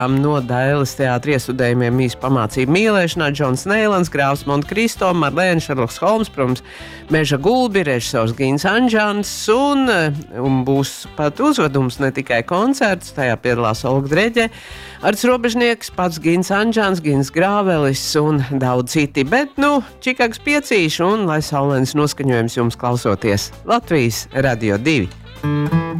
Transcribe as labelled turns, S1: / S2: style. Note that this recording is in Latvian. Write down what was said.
S1: No Dailes teātra iestudējumiem mīs pamācību mīlēšanā Džons Neilans, Grāvs Montekristo, Marlēna, Šerloks Holms, protams, Meža Gulbi, režisors Gins Anžans un būs pat uzvedums, ne tikai koncerts, tajā piedalās Olga Dreģe, Arts Robežnieks, pats Gins Anžans, Gins Grāvelis un daudz citi, bet, Čikagas piecīši un lai saulains noskaņojums jums klausoties Latvijas Radio 2.